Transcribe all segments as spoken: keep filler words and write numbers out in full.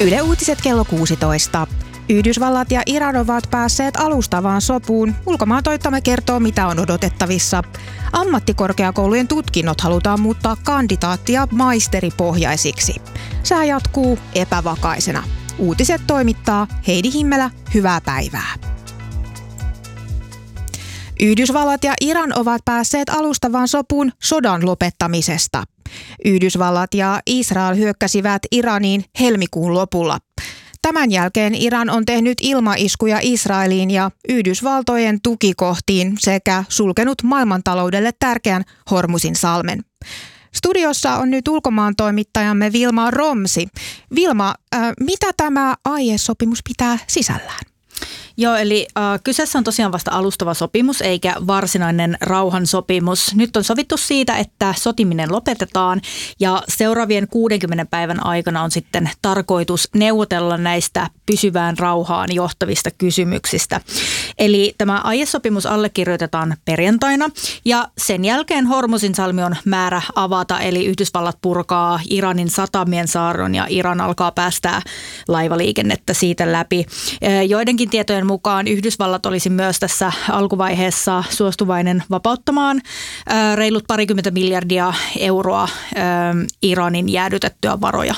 Yle Uutiset kello kuusitoista. Yhdysvallat ja Iran ovat päässeet alustavaan sopuun. Ulkomaantoittamme kertoo, mitä on odotettavissa. Ammattikorkeakoulujen tutkinnot halutaan muuttaa kandidaatti- ja maisteripohjaisiksi. Sää jatkuu epävakaisena. Uutiset toimittaa Heidi Himmelä. Hyvää päivää. Yhdysvallat ja Iran ovat päässeet alustavaan sopuun sodan lopettamisesta. Yhdysvallat ja Israel hyökkäsivät Iraniin helmikuun lopulla. Tämän jälkeen Iran on tehnyt ilmaiskuja Israeliin ja Yhdysvaltojen tukikohtiin sekä sulkenut maailmantaloudelle tärkeän Hormuzin salmen. Studiossa on nyt ulkomaantoimittajamme Vilma Romsi. Vilma, äh, mitä tämä aiesopimus pitää sisällään? Joo, eli äh, kyseessä on tosiaan vasta alustava sopimus eikä varsinainen rauhansopimus. Nyt on sovittu siitä, että sotiminen lopetetaan ja seuraavien kuudenkymmenen päivän aikana on sitten tarkoitus neuvotella näistä pysyvään rauhaan johtavista kysymyksistä. Eli tämä aiesopimus allekirjoitetaan perjantaina ja sen jälkeen Hormuzin salmi on määrä avata, eli Yhdysvallat purkaa Iranin satamien saarron ja Iran alkaa päästää laivaliikennettä siitä läpi. Joidenkin tietojen mukaan Yhdysvallat olisi myös tässä alkuvaiheessa suostuvainen vapauttamaan reilut parikymmentä miljardia euroa Iranin jäädytettyä varoja.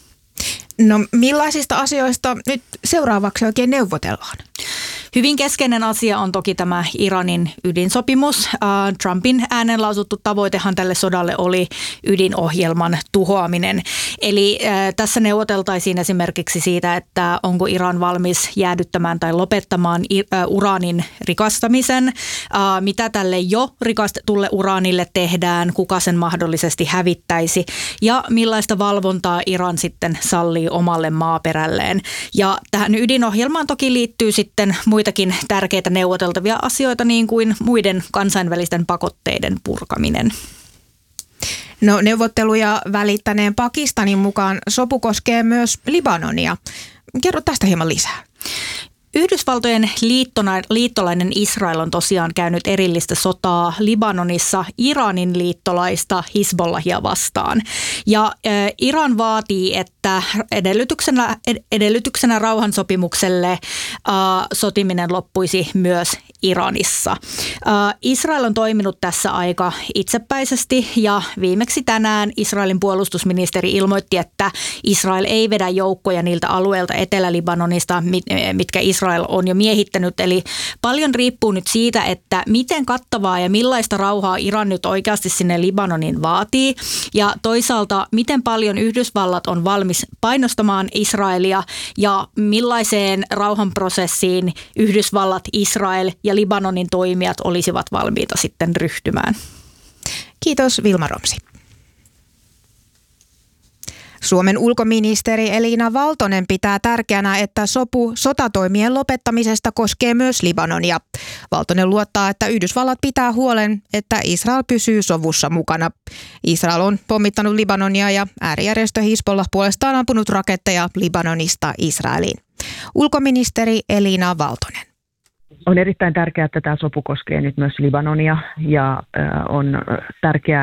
No millaisista asioista nyt seuraavaksi oikein neuvotellaan? Hyvin keskeinen asia on toki tämä Iranin ydinsopimus. Trumpin äänen lausuttu tavoitehan tälle sodalle oli ydinohjelman tuhoaminen. Eli tässä neuvoteltaisiin esimerkiksi siitä, että onko Iran valmis jäädyttämään tai lopettamaan uraanin rikastamisen, mitä tälle jo rikastetulle uraanille tehdään, kuka sen mahdollisesti hävittäisi ja millaista valvontaa Iran sitten sallii omalle maaperälleen. Ja tähän ydinohjelmaan toki liittyy sitten muitakin tärkeitä neuvoteltavia asioita, niin kuin muiden kansainvälisten pakotteiden purkaminen. No, neuvotteluja välittäneen Pakistanin mukaan sopu koskee myös Libanonia. Kerro tästä hieman lisää. Yhdysvaltojen liittona, liittolainen Israel on tosiaan käynyt erillistä sotaa Libanonissa Iranin liittolaista Hizbollahia vastaan. Ja äh, Iran vaatii, että edellytyksenä, ed, edellytyksenä rauhansopimukselle äh, sotiminen loppuisi myös Iranissa. Äh, Israel on toiminut tässä aika itsepäisesti ja viimeksi tänään Israelin puolustusministeri ilmoitti, että Israel ei vedä joukkoja niiltä alueilta Etelä-Libanonista, mitkä Israel on jo miehittänyt. Eli paljon riippuu nyt siitä, että miten kattavaa ja millaista rauhaa Iran nyt oikeasti sinne Libanonin vaatii. Ja toisaalta, miten paljon Yhdysvallat on valmis painostamaan Israelia ja millaiseen rauhanprosessiin Yhdysvallat, Israel ja Libanonin toimijat olisivat valmiita sitten ryhtymään. Kiitos Vilma Romsi. Suomen ulkoministeri Elina Valtonen pitää tärkeänä, että sopu sotatoimien lopettamisesta koskee myös Libanonia. Valtonen luottaa, että Yhdysvallat pitää huolen, että Israel pysyy sovussa mukana. Israel on pommittanut Libanonia ja äärijärjestö Hizbollah puolestaan ampunut raketteja Libanonista Israeliin. Ulkoministeri Elina Valtonen. On erittäin tärkeää, että tämä sopu koskee nyt myös Libanonia ja on tärkeää,